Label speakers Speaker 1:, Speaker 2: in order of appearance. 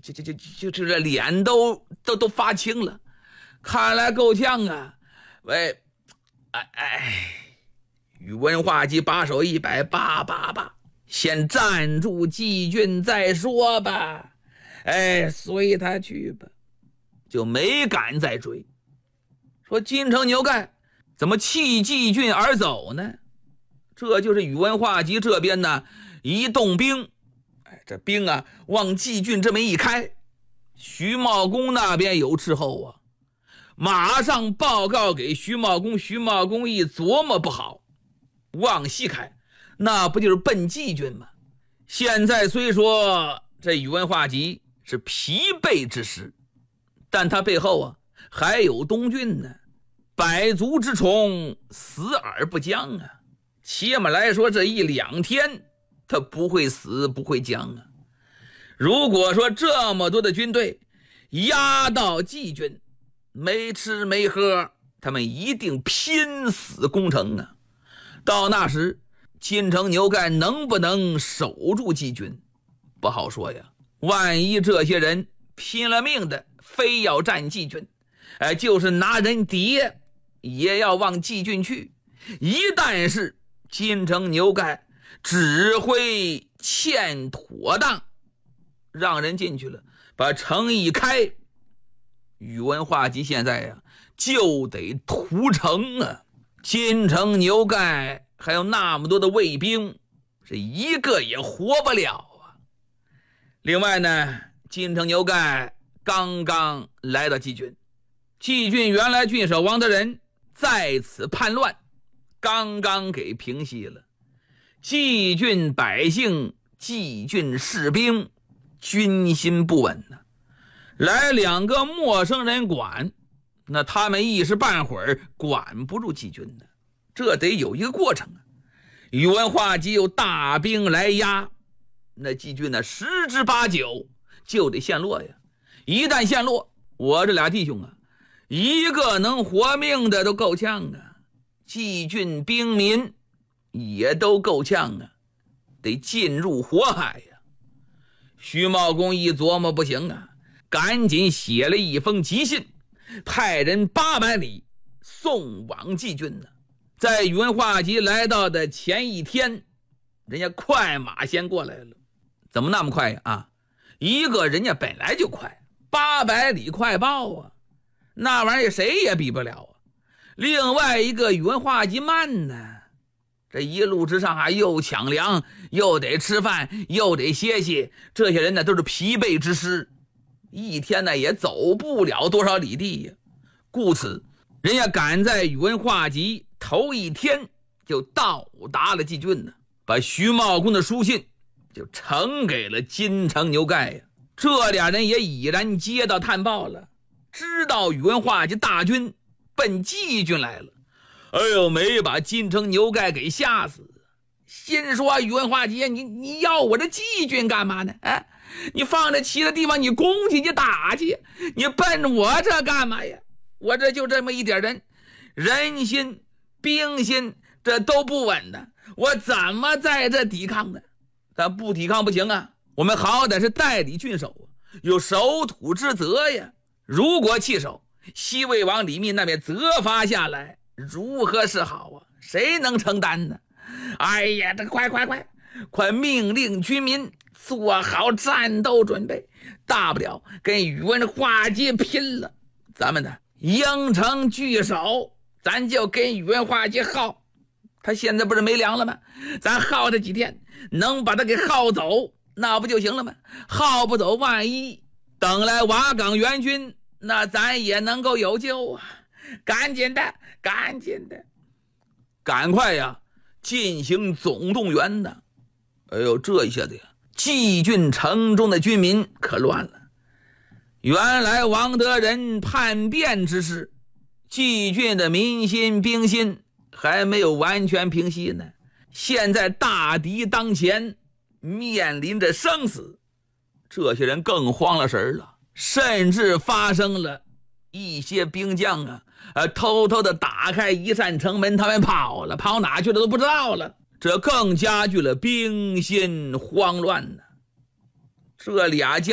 Speaker 1: 这脸都发青了，看来够呛啊。喂，宇文化及把手一摆，罢，先站住季军再说吧。随他去吧，就没敢再追。说金城牛盖怎么弃季军而走呢？这就是宇文化及这边呢一动兵，这兵啊往季军这么一开，徐茂公那边有斥候啊，马上报告给徐茂公，徐茂公一琢磨不好，往西开，那不就是奔季军吗？现在虽说这宇文化及是疲惫之时，但他背后啊还有东郡呢，百足之虫，死而不僵啊。起码来说这1-2天他不会死不会僵啊。如果说这么多的军队压到季军，没吃没喝，他们一定拼死攻城啊。到那时金城牛盖能不能守住季军不好说呀。万一这些人拼了命的非要占季军，就是拿人叠也要往季军去。一旦是金城牛盖指挥欠妥当，让人进去了，把城一开，宇文化及现在呀就得屠城啊。金城牛盖还有那么多的卫兵，是一个也活不了啊。另外呢，金城牛盖刚刚来到季军，季军原来郡守王德仁在此叛乱，刚刚给平息了。季郡百姓、季郡士兵军心不稳呢，来2个陌生人管，那他们一时半会儿管不住季军的，这得有一个过程啊。宇文化及有大兵来压，那季军呢10之8九就得陷落呀。一旦陷落，我这俩弟兄啊，一个能活命的都够呛啊，季郡兵民也都够呛啊，得进入火海呀。徐茂公一琢磨不行啊，赶紧写了一封急信，派人800里送往季军呢。在宇文化及来到的前一天，人家快马先过来了。怎么那么快呀？一个人家本来就快，800里快报啊，那玩意儿谁也比不了啊。另外一个宇文化及慢呢，这一路之上又抢粮，又得吃饭，又得歇息，这些人呢都是疲惫之师，一天呢也走不了多少里地呀。故此人家赶在宇文化及头一天就到达了季军呢，把徐茂公的书信就呈给了金城牛盖呀。这俩人也已然接到探报了，知道宇文化及大军奔季军来了。没把金城牛盖给吓死，心说宇文化及你要我这季军干嘛呢？你放着其他地方你攻击你打去，你奔我这干嘛呀？我这就这么一点人，人心兵心这都不稳的，我怎么在这抵抗呢？但不抵抗不行啊，我们好歹是代理郡守，有守土之责呀。如果弃守，西魏王李密那边责罚下来，如何是好啊？谁能承担呢？这快命令军民做好战斗准备，大不了跟宇文化及拼了，咱们呢应城据守，咱就跟宇文化及耗。他现在不是没粮了吗？咱耗他几天，能把他给耗走，那不就行了吗？耗不走，万一等来瓦岗援军，那咱也能够有救啊！赶紧的，赶快呀，进行总动员呢！这一下子呀，季郡城中的军民可乱了。原来王德仁叛变之事，季郡的民心兵心还没有完全平息呢。现在大敌当前，面临着生死，这些人更慌了神了，甚至发生了一些兵将偷偷的打开一扇城门，他们跑了，跑哪去了都不知道了。这更加剧了兵心慌乱呢。这俩将